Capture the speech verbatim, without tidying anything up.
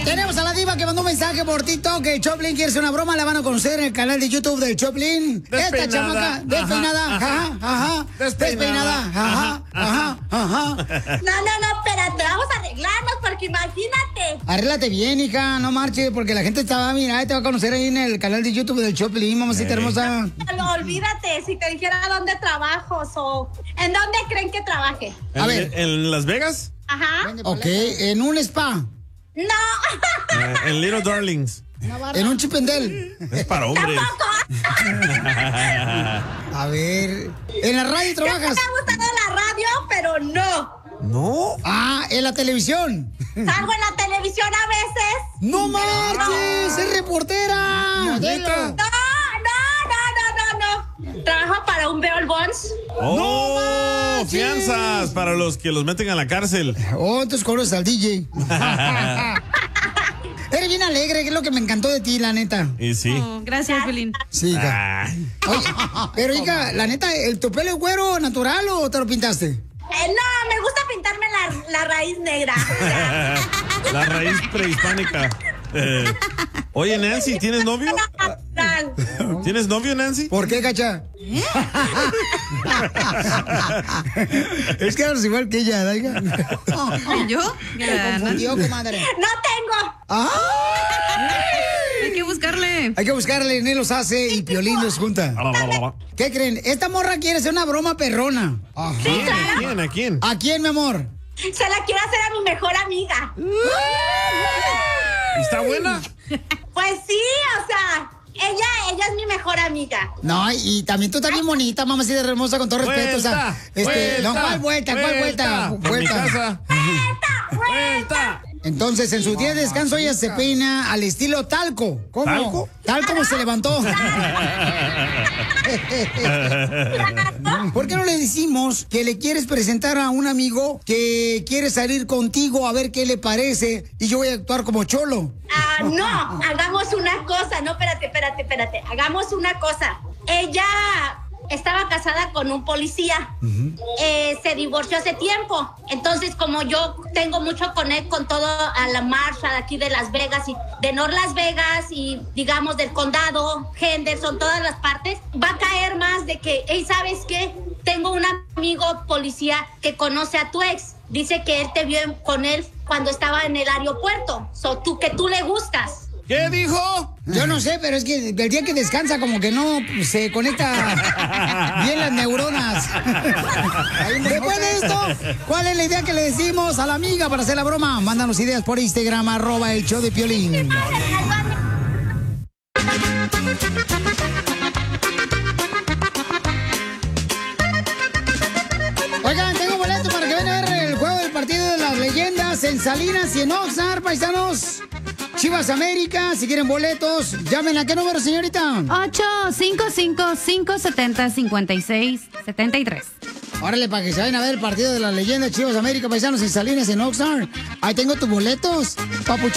Tenemos a la diva que mandó un mensaje por TikTok que Choplin quiere hacer una broma. La van a conocer en el canal de YouTube del Choplin. Esta chamaca despeinada, ajá, ajá, despeinada, ajá, ajá, ajá. No, no, no, espérate, vamos a arreglarnos porque imagínate. Arréglate bien, hija, no marches, porque la gente te va a mirar y te va a conocer ahí en el canal de YouTube del Choplin, mamacita Eh. hermosa. No, olvídate, si te dijera dónde trabajo o en dónde creen que trabaje. A ver. ¿En Las Vegas? Ajá. Ok, en un spa. No. Eh, en Little Darlings. En un chipendel. Es para hombres. A ver, ¿en la radio trabajas? Me ha gustado la radio, pero no. ¿No? Ah, ¿en la televisión? Salgo en la televisión a veces. ¡No marches! ¡Es reportera! ¡Modelo! No, no, no, no, no, no. Trabajo para un Beol Bonds. ¡Oh! No fianzas para los que los meten a la cárcel. Oh, entonces cobras al D J. Eres bien alegre, que es lo que me encantó de ti, la neta. Y sí. Oh, gracias, Pelín. Sí, hija. Oye, pero, hija, la neta, ¿el tu pelo es güero natural o te lo pintaste? Eh, no, me gusta pintarme la, la raíz negra. La raíz prehispánica. Eh, oye, Nancy, ¿tienes novio? ¿Tienes novio, Nancy? ¿Por qué, cacha? Es que eres igual que ella, ¿no, hija? ¿Yo? Me confundió, comadre. No tengo. ¡Ah! Hay que buscarle. Hay que buscarle, Nel los hace y Piolín los junta. ¿Qué creen? Esta morra quiere hacer una broma perrona. ¿A quién? ¿A quién? ¿A quién? ¿A quién, mi amor? Se la quiero hacer a mi mejor amiga. ¿Está buena? Pues sí, o sea, ella, ella es mi mejor amiga. No, y también tú estás bien bonita, mamacita hermosa, con todo respeto. O sea, este, vuelta, no, ¿cuál vuelta? ¿Cuál vuelta? vuelta. Por mi casa. ¡Vuelta, vuelta! Entonces, en su día de descanso, ella se peina al estilo talco. ¿Cómo? ¿Talco? Tal como se levantó. ¿Por qué no le decimos que le quieres presentar a un amigo que quiere salir contigo a ver qué le parece y yo voy a actuar como cholo? Ah, no, hagamos una cosa. No, espérate, espérate, espérate. Hagamos una cosa. Ella estaba casada con un policía. Uh-huh. eh, se divorció hace tiempo. Entonces, como yo tengo mucho con él, con todo a la marcha de aquí de Las Vegas y de North Las Vegas y digamos del condado, Henderson, todas las partes, va a caer más de que, hey, ¿sabes qué? Tengo un amigo policía que conoce a tu ex. Dice que él te vio con él cuando estaba en el aeropuerto. So, tú, que tú le gustas. ¿Qué dijo? Yo no sé, pero es que el día que descansa como que no se conecta bien las neuronas. Después de esto, ¿cuál es la idea que le decimos a la amiga para hacer la broma? Mándanos ideas por Instagram, arroba el show de Piolín. Oigan, tengo boleto para que vengan a ver el juego del partido de las leyendas en Salinas y en Oxnard, paisanos. Chivas América, si quieren boletos, llamen a qué número, señorita. ocho cinco cinco, cinco siete cero, cinco seis siete tres. Órale, para que se vayan a ver el partido de las leyendas Chivas América, paisanos en Salinas, en Oxnard. Ahí tengo tus boletos, papuchón.